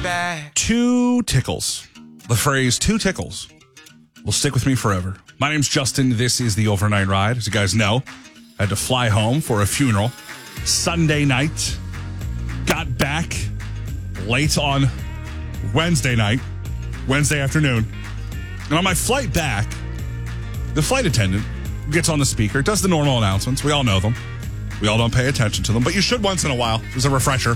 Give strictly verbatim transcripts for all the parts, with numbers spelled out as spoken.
baby. Two tickles. The phrase two tickles will stick with me forever. My name's Justin. This is the Overnight Ride. As you guys know, I had to fly home for a funeral Sunday night. Got back late on Wednesday night, Wednesday afternoon. And on my flight back, the flight attendant gets on the speaker, does the normal announcements. We all know them. We all don't pay attention to them, but you should once in a while. As a refresher.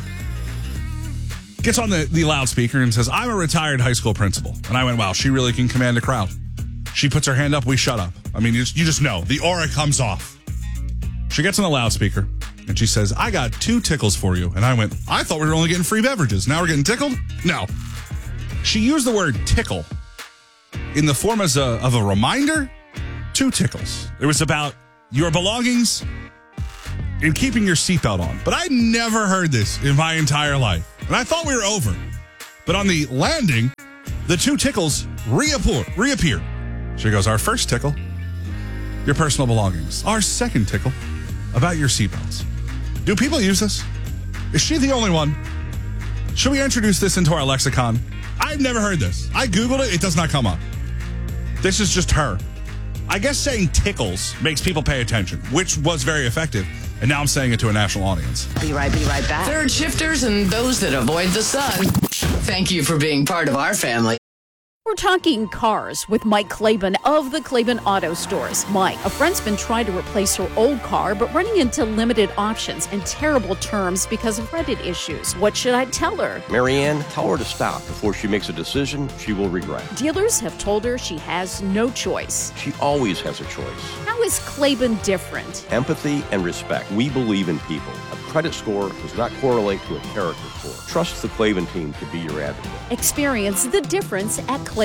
Gets on the, the loudspeaker and says, I'm a retired high school principal. And I went, wow, she really can command a crowd. She puts her hand up, we shut up. I mean, you just, you just know. The aura comes off. She gets on the loudspeaker and she says, I got two tickles for you. And I went, I thought we were only getting free beverages. Now we're getting tickled? No. She used the word tickle in the form as a, of a reminder. Two tickles. It was about your belongings and keeping your seatbelt on. But I never heard this in my entire life. And I thought we were over. But on the landing, the two tickles reappear. reappear. She goes, our first tickle, your personal belongings. Our second tickle, about your seatbelts. Do people use this? Is she the only one? Should we introduce this into our lexicon? I've never heard this. I Googled it. It does not come up. This is just her. I guess saying tickles makes people pay attention, which was very effective. And now I'm saying it to a national audience. Be right, be right back. Third shifters and those that avoid the sun. Thank you for being part of our family. We're talking cars with Mike Claiborne of the Claiborne Auto Stores. Mike, a friend's been trying to replace her old car, but running into limited options and terrible terms because of credit issues. What should I tell her? Marianne, tell her to stop before she makes a decision she will regret. Dealers have told her she has no choice. She always has a choice. How is Claiborne different? Empathy and respect. We believe in people. A credit score does not correlate to a character score. Trust the Claiborne team to be your advocate. Experience the difference at Claiborne.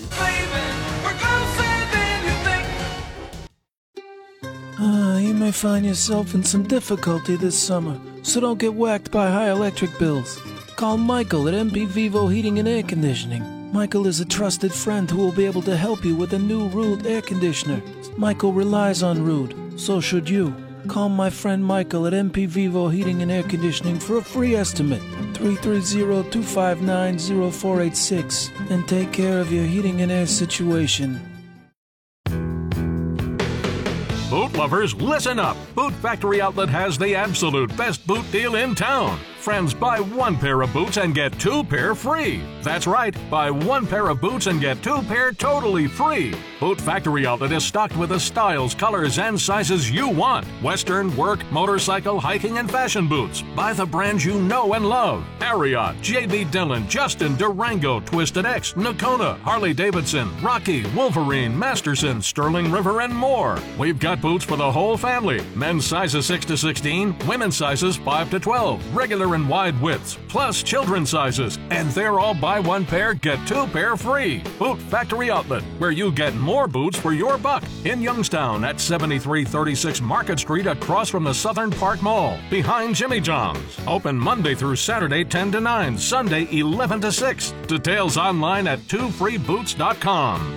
Uh, you may find yourself in some difficulty this summer, so don't get whacked by high electric bills. Call Michael at M P Vivo Heating and Air Conditioning. Michael is a trusted friend who will be able to help you with a new Rude air conditioner. Michael relies on Rude, so should you. Call my friend Michael at M P Vivo Heating and Air Conditioning for a free estimate. three three zero, two five nine, zero four eight six and take care of your heating and air situation. Boot lovers, listen up. Boot Factory Outlet has the absolute best boot deal in town. Friends, buy one pair of boots and get two pair free. That's right, buy one pair of boots and get two pair totally free. Boot Factory Outlet is stocked with the styles, colors, and sizes you want. Western, work, motorcycle, hiking, and fashion boots. Buy the brands you know and love. Ariat, J B. Dillon, Justin, Durango, Twisted X, Nakona, Harley Davidson, Rocky, Wolverine, Masterson, Sterling River, and more. We've got boots for the whole family. Men's sizes six to sixteen, women's sizes five to twelve, regular and wide widths, plus children's sizes. And they're all buy one pair, get two pair free. Boot Factory Outlet, where you get more boots for your buck. In Youngstown at seventy-three thirty-six Market Street across from the Southern Park Mall, behind Jimmy John's. Open Monday through Saturday ten to nine, Sunday eleven to six. Details online at two free boots dot com.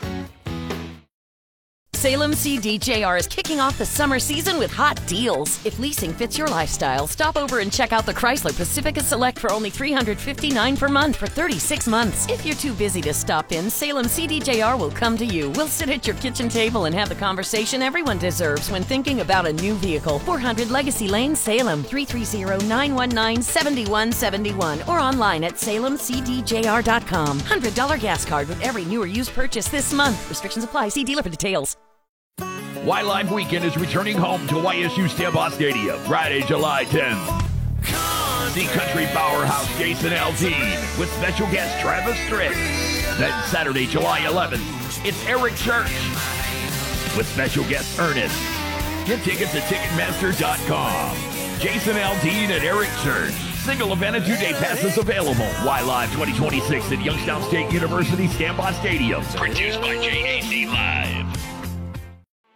Salem C D J R is kicking off the summer season with hot deals. If leasing fits your lifestyle, stop over and check out the Chrysler Pacifica Select for only three hundred fifty-nine dollars per month for thirty-six months. If you're too busy to stop in, Salem C D J R will come to you. We'll sit at your kitchen table and have the conversation everyone deserves when thinking about a new vehicle. four hundred Legacy Lane, Salem, three three zero, nine one nine, seven one seven one, or online at salem c d j r dot com. one hundred dollars gas card with every new or used purchase this month. Restrictions apply. See dealer for details. Y-Live Weekend is returning home to Y S U Stambaugh Stadium Friday, July tenth. The country powerhouse Jason Aldean with special guest Travis Tritt. Then Saturday, July eleventh, it's Eric Church with special guest Ernest. Get tickets at ticketmaster dot com. Jason Aldean and Eric Church. Single event and two-day passes available. Y-Live twenty twenty-six at Youngstown State University Stambaugh Stadium. Produced by J A C Live.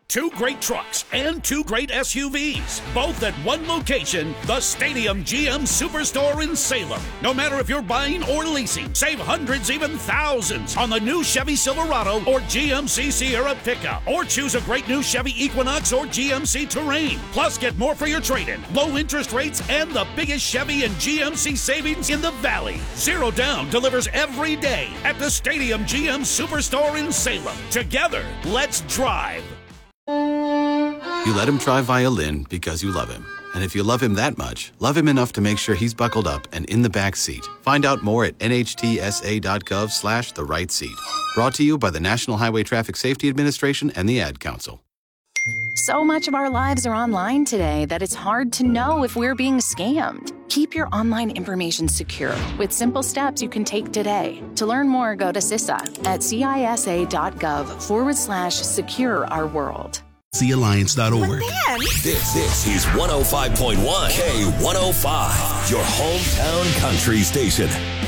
Two great trucks and two great S U Vs, both at one location, the Stadium G M Superstore in Salem. No matter if you're buying or leasing, save hundreds, even thousands on the new Chevy Silverado or G M C Sierra pickup. Or choose a great new Chevy Equinox or G M C Terrain. Plus, get more for your trade-in, low interest rates, and the biggest Chevy and G M C savings in the Valley. Zero Down delivers every day at the Stadium G M Superstore in Salem. Together, let's drive. You let him try violin because you love him. And if you love him that much, love him enough to make sure he's buckled up and in the back seat. Find out more at nhtsa.gov slash the right seat. Brought to you by the National Highway Traffic Safety Administration and the Ad Council. So much of our lives are online today that it's hard to know if we're being scammed. Keep your online information secure with simple steps you can take today. To learn more, go to C I S A at cisa.gov forward slash secure our world. C Alliance dot org. This, this is one oh five point one K one oh five, your hometown country station.